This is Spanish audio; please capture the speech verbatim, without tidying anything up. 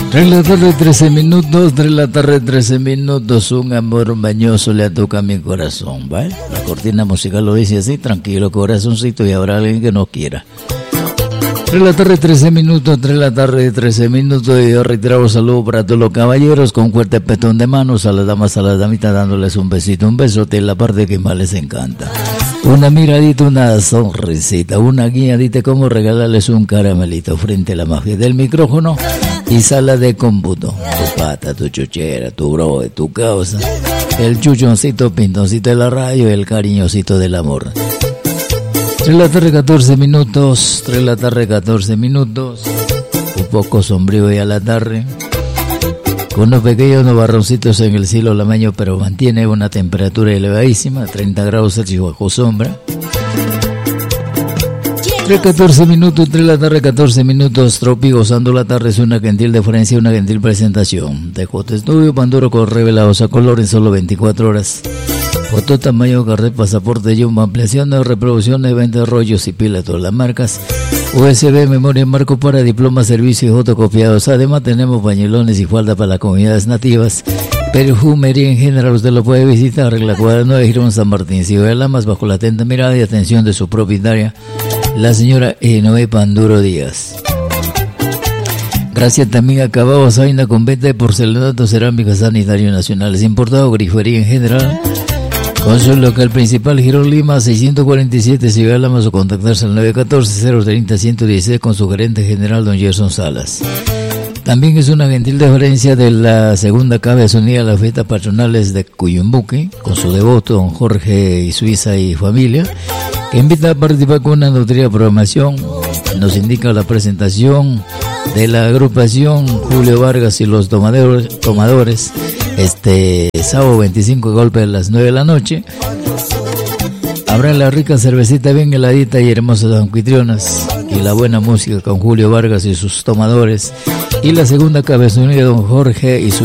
tres de la tarde, trece minutos, tres de la tarde, trece minutos, un amor bañoso le toca a mi corazón, ¿vale? La cortina musical lo dice así, tranquilo corazoncito, y habrá alguien que no quiera. tres de la tarde, trece minutos, tres de la tarde, trece minutos, y yo reitero saludo para todos los caballeros, con fuerte petón de manos, a las damas, a las damitas, dándoles un besito, un besote, en la parte que más les encanta. Una miradita, una sonrisita, una guiadita, como regalarles un caramelito frente a la mafia del micrófono y sala de cómputo. Tu pata, tu chuchera, tu bro, tu causa, el chuchoncito, pintoncito de la radio, el cariñosito del amor. tres de la tarde, catorce minutos, tres de la tarde, catorce minutos, un poco sombrío ya la tarde, con unos pequeños nubarroncitos en el cielo lameño, pero mantiene una temperatura elevadísima, treinta grados Celsius bajo sombra. tres, catorce minutos, tres de la tarde, catorce minutos, Tropi gozando la tarde, es una gentil deferencia, una gentil presentación. De J Estudio, Panduro con revelados a color en solo veinticuatro horas. Foto tamaño, carnet, pasaporte, Jumbo, ampliación de reproducciones, venta de rollos y pilas, todas las marcas. U S B, memoria, marco para diplomas, servicios y fotocopiados. Además tenemos pañuelones y falda para las comunidades nativas. Perfumería en general, usted lo puede visitar en la cuadra nueve de Girón, San Martín, Ciudad de Lamas, bajo la atenta mirada y atención de su propietaria, la señora Enoe Panduro Díaz. Gracias también a Cabao Zaina, con venta de porcelanato, cerámica, sanitario nacionales importado, grifería en general. Con su local principal, Girón Lima, seiscientos cuarenta y siete, Ciudad de Lamas, o contactarse al nueve uno cuatro, cero tres cero, uno uno uno seis con su gerente general, don Gerson Salas. También es una gentil deferencia de la segunda cabeza unida a las fiestas patronales de Cuyumbuque, con su devoto, don Jorge y Suiza y familia, que invita a participar con una nutrida programación. Nos indica la presentación de la agrupación Julio Vargas y los tomadores, tomadores este sábado veinticinco, golpe a las nueve de la noche. Habrá la rica cervecita bien heladita y hermosas anfitrionas, y la buena música con Julio Vargas y sus tomadores, y la segunda cabezonía de don Jorge y su